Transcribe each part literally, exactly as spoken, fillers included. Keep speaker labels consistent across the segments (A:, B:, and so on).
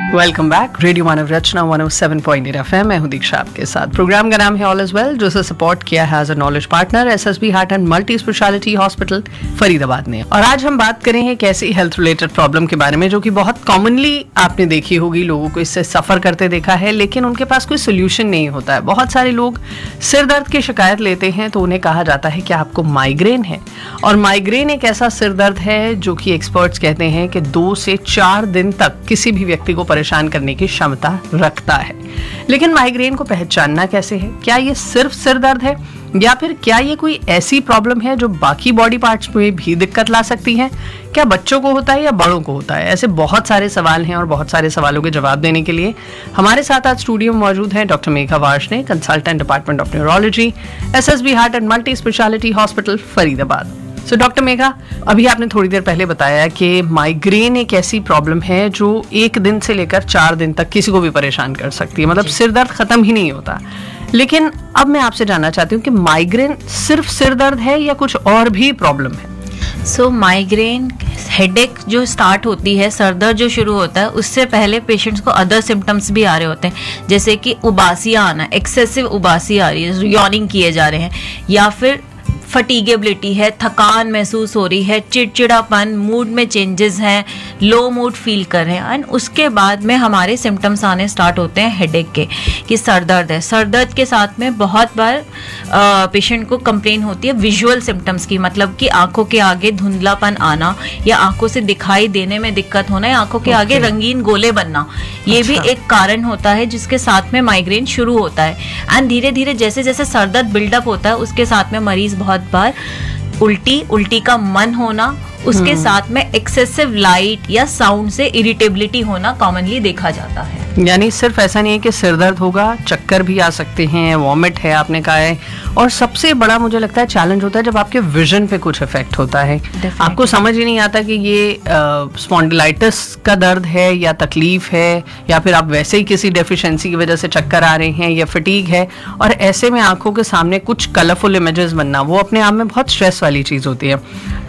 A: Welcome back. Radio मानव रचना one O seven point eight F M. मैं हूं दीक्षा आपके साथ। प्रोग्राम का नाम है ऑल इज वेल, जो से सपोर्ट किया है as a knowledge partner SSB heart and multi speciality hospital Faridabad ने। और आज हम बात करें एक ऐसी हेल्थ रिलेटेड प्रॉब्लम के बारे में जो कि बहुत कॉमनली आपने देखी होगी, लोगों को इससे सफर करते देखा है, लेकिन उनके पास कोई सोल्यूशन नहीं होता है। बहुत सारे लोग सिर दर्द की शिकायत लेते हैं तो उन्हें कहा जाता है कि आपको माइग्रेन है। और माइग्रेन एक ऐसा सिर दर्द है जो कि एक्सपर्ट्स कहते हैं कि दो से चार दिन तक किसी भी व्यक्ति को परेशान करने की क्षमता रखता है। लेकिन माइग्रेन को पहचानना कैसे है? क्या ये सिर्फ सिर दर्द है या फिर क्या ये कोई ऐसी प्रॉब्लम है जो बाकी बॉडी पार्ट्स में भी दिक्कत ला सकती है? क्या बच्चों को होता है या बड़ों को होता है? ऐसे बहुत सारे सवाल हैं और बहुत सारे सवालों के जवाब देने के लिए हमारे साथ आज स्टूडियो में मौजूद हैं doctor Megha Varshney, consultant department of neurology, SSB heart and multi speciality hospital Faridabad. So doctor Megha, अभी आपने थोड़ी देर पहले बताया कि माइग्रेन एक ऐसी प्रॉब्लम है जो एक दिन से लेकर चार दिन तक किसी को भी परेशान कर सकती है, मतलब सिर दर्द खत्म ही नहीं होता। लेकिन अब मैं आपसे जानना चाहती हूँ कि माइग्रेन सिर्फ सिर दर्द है या कुछ और भी प्रॉब्लम है?
B: सो so, माइग्रेन हेडेक जो स्टार्ट होती है, सर दर्द जो शुरू होता है, उससे पहले पेशेंट्स को अदर सिम्टम्स भी आ रहे होते हैं, जैसे कि उबासियाँ आना, एक्सेसिव उबासी आ रही है, यॉर्निंग किए जा रहे हैं, या फिर फटीगेबिलिटी है, थकान महसूस हो रही है, चिड़चिड़ापन, मूड में चेंजेस हैं, लो मूड फील कर रहे हैं। एंड उसके बाद में हमारे सिम्टम्स आने स्टार्ट होते हैं हेडेक के, कि सर दर्द है। सर दर्द के साथ में बहुत बार पेशेंट को कंप्लेन होती है विजुअल सिम्टम्स की, मतलब कि आंखों के आगे धुंधलापन आना या आंखों से दिखाई देने में दिक्कत होना या आंखों के okay. आगे रंगीन गोले बनना, ये अच्छा. भी एक कारण होता है जिसके साथ में माइग्रेन शुरू होता है। एंड धीरे धीरे जैसे जैसे सर दर्द बिल्डअप होता है, उसके साथ में मरीज बहुत बार उल्टी उल्टी का मन होना, उसके साथ में एक्सेसिव लाइट या साउंड से इरिटेबिलिटी होना कॉमनली देखा जाता है।
A: यानी सिर्फ ऐसा नहीं है कि सिर दर्द होगा, चक्कर भी आ सकते हैं, वॉमिट है आपने कहा है, और सबसे बड़ा मुझे लगता है चैलेंज होता है जब आपके विजन पे कुछ इफेक्ट होता है। Definitely. आपको समझ ही नहीं आता कि ये स्पॉन्डिलाइटिस का दर्द है या तकलीफ है, या फिर आप वैसे ही किसी डेफिशिएंसी की वजह से चक्कर आ रहे हैं या फटीग है। और ऐसे में आंखों के सामने कुछ कलरफुल इमेजेस बनना, वो अपने आप में बहुत स्ट्रेस वाली चीज होती है।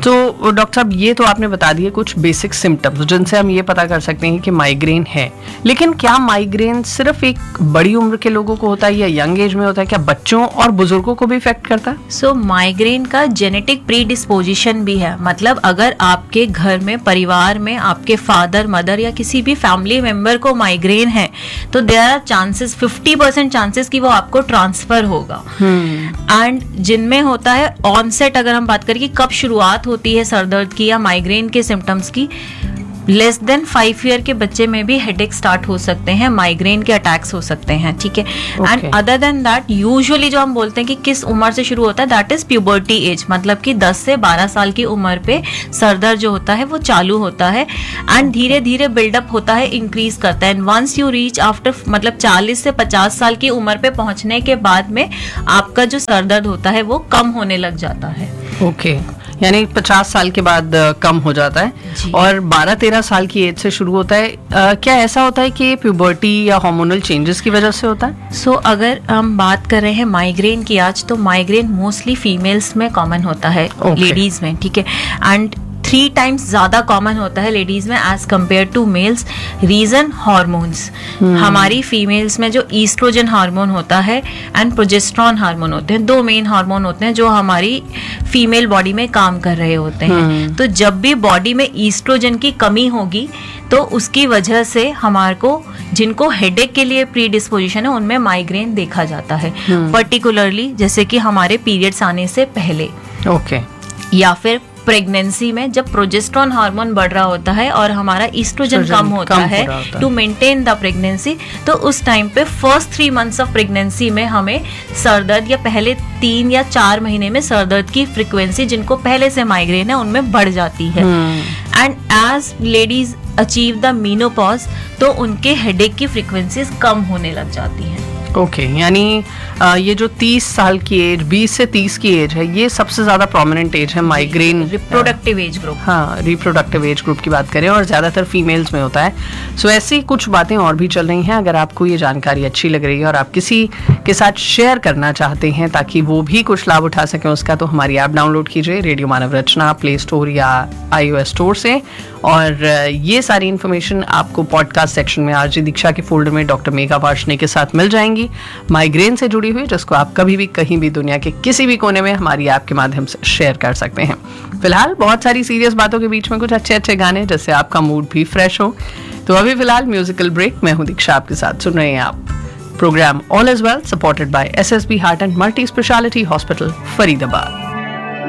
A: तो डॉक्टर साहब, ये तो आपने बता दिए कुछ बेसिक सिम्टम्स जिनसे हम ये पता कर सकते हैं कि माइग्रेन है। लेकिन क्या माइग्रेन सिर्फ एक बड़ी उम्र के लोगों को होता है या यंग एज में होता है? क्या बच्चों और बुजुर्गों को भी इफेक्ट करता है?
B: सो माइग्रेन का जेनेटिक प्रीडिस्पोजिशन भी है, मतलब अगर आपके घर में, परिवार में आपके फादर मदर या किसी भी फैमिली मेंबर को माइग्रेन है तो there are chances, fifty percent chances कि वो आपको ट्रांसफर होगा। And hmm. जिनमें होता है ऑनसेट, अगर हम बात करें कि कब शुरुआत होती है सर दर्द की या माइग्रेन के सिम्टम्स की, लेस देन फाइव ईयर के बच्चे में भी हेडेक स्टार्ट हो सकते हैं, माइग्रेन के अटैक्स हो सकते हैं, ठीक है। And other than that, usually जो हम बोलते हैं कि किस उम्र से शुरू होता है, दैट इज प्यूबर्टी एज, मतलब कि दस से बारह साल की उम्र पे सर दर्द जो होता है वो चालू होता है एंड धीरे धीरे बिल्डअप होता है, इंक्रीज करता है। And once you reach after, मतलब चालीस से पचास साल की उम्र पे पहुंचने के बाद में आपका जो सर दर्द होता है वो कम होने लग जाता है।
A: Okay okay. यानी पचास साल के बाद कम हो जाता है और बारह तेरह साल की एज से शुरू होता है। आ, क्या ऐसा होता है कि प्यूबर्टी या हार्मोनल चेंजेस की वजह से होता है?
B: सो so, अगर हम बात कर रहे हैं माइग्रेन की आज, तो माइग्रेन मोस्टली फीमेल्स में कॉमन होता है, okay. लेडीज में, ठीक है। एंड थ्री टाइम्स ज्यादा कॉमन होता है लेडीज में as compare to mails. Reason hormones, हमारी फीमेल्स में जो ईस्ट्रोजन हार्मोन होता है एंड प्रोजेस्टेरॉन हार्मोन होते हैं, दो मेन हार्मोन होते हैं जो हमारी फीमेल बॉडी में काम कर रहे होते हैं। तो जब भी बॉडी में ईस्ट्रोजन की कमी होगी तो उसकी वजह से हमारे को, जिनको हेडेक के लिए प्री डिस्पोजिशन है, उनमें माइग्रेन देखा जाता है। पर्टिकुलरली जैसे कि हमारे पीरियड्स आने से पहले,
A: ओके okay.
B: या फिर प्रेगनेंसी में जब प्रोजेस्टेरॉन हार्मोन बढ़ रहा होता है और हमारा ईस्ट्रोजन कम होता कम है टू मेंटेन द प्रेगनेंसी, तो उस टाइम पे first three months of pregnancy में हमें सर दर्द, या पहले तीन या चार महीने में सर दर्द की फ्रीक्वेंसी, जिनको पहले से माइग्रेन है, उनमें बढ़ जाती है। And as ladies achieve the menopause, तो उनके हेडेक की फ्रीक्वेंसीज कम होने लग जाती हैं।
A: ओके okay, यानी आ, ये जो तीस साल की एज, बीस से तीस की एज है, ये सबसे ज्यादा प्रोमिनेंट एज है माइग्रेन,
B: रिप्रोडक्टिव एज ग्रुप।
A: हाँ, रिप्रोडक्टिव एज ग्रुप की बात करें और ज्यादातर फीमेल्स में होता है। सो so, ऐसी कुछ बातें और भी चल रही हैं। अगर आपको ये जानकारी अच्छी लग रही है और आप किसी के साथ शेयर करना चाहते हैं ताकि वो भी कुछ लाभ उठा सकें उसका, तो हमारी ऐप डाउनलोड कीजिए, रेडियो मानव रचना, प्ले स्टोर या आई ओ एस स्टोर से, और ये सारी इन्फॉर्मेशन आपको पॉडकास्ट सेक्शन में आरजे दीक्षा के फोल्डर में डॉक्टर मेघा वार्ष्णेय के साथ मिल जाएंगी, माइग्रेन से जुड़ी हुई, जिसको आप कभी भी कहीं भी दुनिया के किसी भी कोने में हमारी ऐप के माध्यम से शेयर कर सकते हैं। फिलहाल बहुत सारी सीरियस बातों के बीच में कुछ अच्छे अच्छे गाने जिससे आपका मूड भी फ्रेश हो। तो अभी फिलहाल म्यूजिकल ब्रेक। मैं हूं दीक्षा, आपके साथ सुन रहे हैं आप program all is well, supported by SSB heart and multi speciality hospital, Faridabad.